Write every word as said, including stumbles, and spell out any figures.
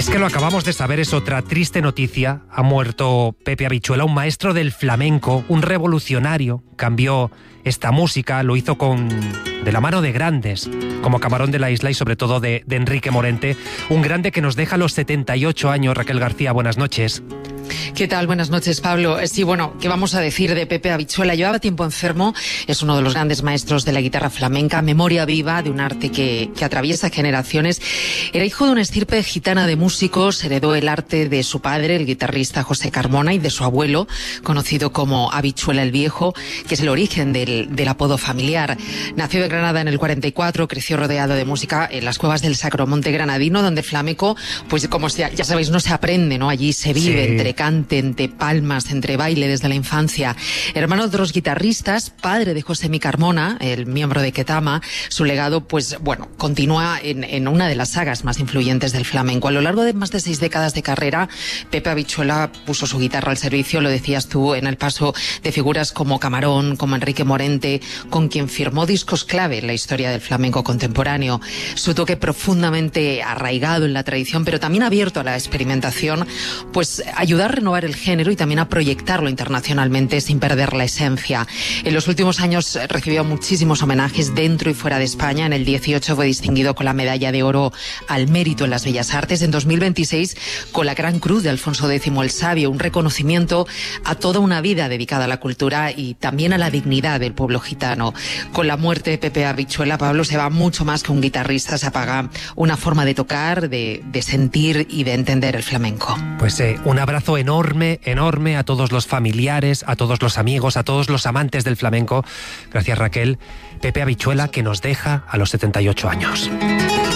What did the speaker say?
Es que lo acabamos de saber, es otra triste noticia. Ha muerto Pepe Habichuela, un maestro del flamenco, un revolucionario. Cambió esta música, lo hizo con de la mano de grandes, como Camarón de la Isla y sobre todo de, de Enrique Morente. Un grande que nos deja a los setenta y ocho años. Raquel García, buenas noches. ¿Qué tal? Buenas noches, Pablo. Sí, bueno, ¿qué vamos a decir de Pepe Habichuela? Llevaba tiempo enfermo, es uno de los grandes maestros de la guitarra flamenca, memoria viva de un arte que, que atraviesa generaciones. Era hijo de una estirpe gitana de músicos, heredó el arte de su padre, el guitarrista José Carmona, y de su abuelo, conocido como Habichuela el Viejo, que es el origen del, del apodo familiar. Nació en Granada en el cuarenta y cuatro, creció rodeado de música en las cuevas del Sacromonte granadino, donde flamenco, pues como ya, ya sabéis, no se aprende, ¿no? Allí se vive, sí, entre cante, entre palmas, entre baile desde la infancia. Hermano de otros guitarristas, padre de José Mi Carmona, el miembro de Ketama, su legado, pues bueno, continúa en, en una de las sagas más influyentes del flamenco. A lo largo de más de seis décadas de carrera, Pepe Habichuela puso su guitarra al servicio, lo decías tú, en el paso de figuras como Camarón, como Enrique Morente, con quien firmó discos clave en la historia del flamenco contemporáneo. Su toque profundamente arraigado en la tradición, pero también abierto a la experimentación, pues ayudar a renovar el género y también a proyectarlo internacionalmente sin perder la esencia. En los últimos años recibió muchísimos homenajes dentro y fuera de España. En el dieciocho fue distinguido con la medalla de oro al mérito en las bellas artes. En dos mil veintiséis con la Gran Cruz de Alfonso Décimo el Sabio, un reconocimiento a toda una vida dedicada a la cultura y también a la dignidad del pueblo gitano. Con la muerte de Pepe Habichuela, Pablo, se va mucho más que un guitarrista, se apaga una forma de tocar, de, de sentir y de entender el flamenco. Pues eh, un abrazo enorme, enorme a todos los familiares, a todos los amigos, a todos los amantes del flamenco. Gracias, Raquel. Pepe Habichuela, que nos deja a los setenta y ocho años.